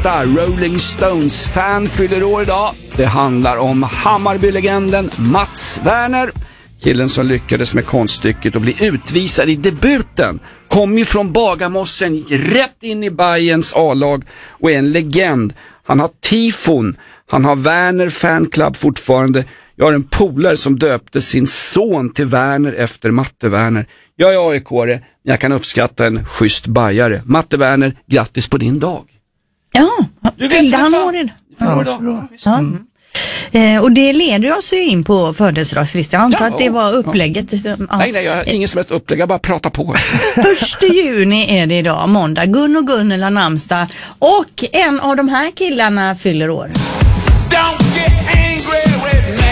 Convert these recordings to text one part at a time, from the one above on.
nästa Rolling Stones-fan fyller år idag. Det handlar om Hammarby-legenden Mats Werner. Killen som lyckades med konststycket och bli utvisad i debuten. Kom ju från Bagarmossen, gick rätt in i Bayerns A-lag och är en legend. Han har tifon, han har Werner fanclub fortfarande. Jag har en polare som döpte sin son till Werner efter Matte Werner. Jag är AIK-are, men jag kan uppskatta en schysst bajare. Matte Werner, grattis på din dag. Ja, fyllde han år idag? Och det leder oss ju in på födelsedagslistan. Jag antar att det var upplägget. Nej, jag har ingen som helst upplägg, jag bara pratar på. 1 juni är det idag, måndag. Gun och Gunnel har namnsdag. Och en av de här killarna fyller år. Don't get angry with me.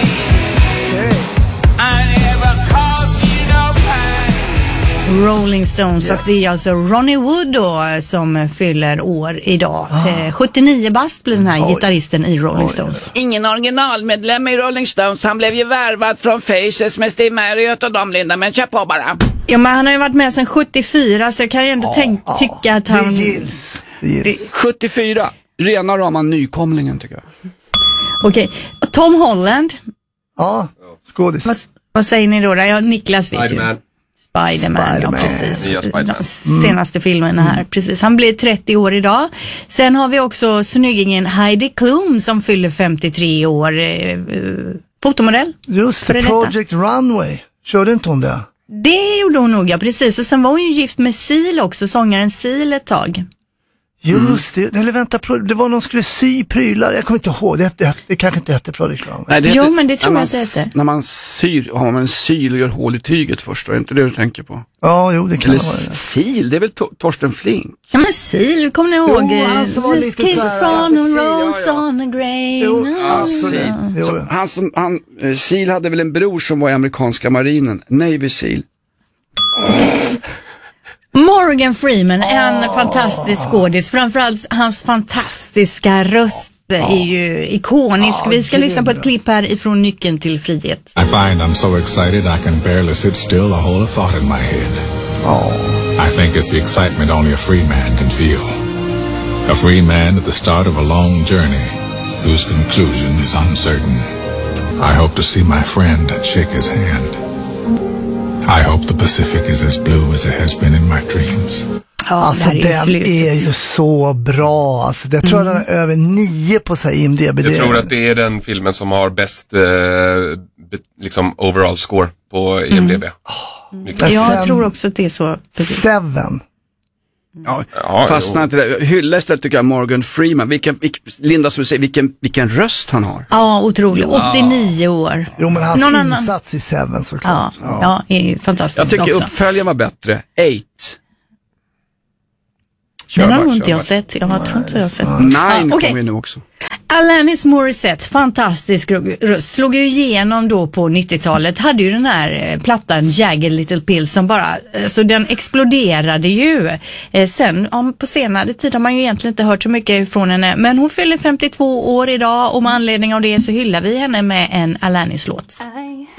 I never caused you no pain. Rolling Stones, och det är alltså Ronnie Wood då som fyller år idag. 79 bast blir den här gitarristen i Rolling Stones. Ingen originalmedlem i Rolling Stones. Han blev ju värvad från Faces med Steve Marriott och de, Linda, men kör på bara. Ja, men han har ju varit med sedan 74, så jag kan ju ändå tycka att han... Det gills. 74, rena rama nykomlingen tycker jag. Okej, Tom Holland. Ja, skådis. Vad säger ni då? Ja, Niklas vet ju. Spider-Man, ja precis. Nya Spider-Man. Senaste filmen här, precis. Han blir 30 år idag. Sen har vi också snyggingen Heidi Klum som fyller 53 år. Fotomodell. Just det, Project Runway. Körde inte hon det? Det gjorde hon nog, ja precis. Och sen var hon ju gift med Seal också, sångaren Seal ett tag. Just det, eller vänta, det var någon skulle sy prylar, jag kommer inte ihåg, det kanske inte hette Project Runway. Nej, Jo, men det tror jag att det heter. När man syr, har man en syl och gör hål i tyget först, är det inte det du tänker på? Ja, jo, det kan eller vara det. Sil, det är väl Torsten Flink? Ja, men Seal, kommer ni ihåg? Jo, han som var lite Kiss såhär, on a rose on a grain. Jo, Seal hade väl en bror som var i amerikanska marinen, Navy Seal. Morgan Freeman, en fantastisk skådis. Framförallt hans fantastiska röst är ju ikonisk. Vi ska lyssna på ett klipp här ifrån Nyckeln till frihet. I find I'm so excited I can barely sit still or hold a thought in my head. I think it's the excitement only a free man can feel. A free man at the start of a long journey whose conclusion is uncertain. I hope to see my friend and shake his hand. I hope the Pacific is as blue as it has been in my dreams. Ja, alltså den är ju så bra. Alltså, jag tror att den är över 9 på sig IMDb. Jag tror att det är den filmen som har bäst liksom overall score på IMDb. Jag tror också att det är så. Seven. Ja, fastnar inte det. Hylla istället tycker jag Morgan Freeman. Linda som säger, vilken röst han har. Ja, otroligt. 89 år. Jo, men hans insats i Seven såklart. Ja, är ju fantastiskt. Jag tycker också. uppföljaren var bättre. 8. Den har inte jag sett. Jag tror inte jag har sett. 9 kommer nu också. Alanis Morissette, fantastisk röst, slog ju igenom då på 90-talet, hade ju den här plattan Jagged Little Pill som bara, så den exploderade ju. Sen på senare tid har man ju egentligen inte hört så mycket från henne, men hon fyller 52 år idag och med anledning av det så hyllar vi henne med en Alanis-låt.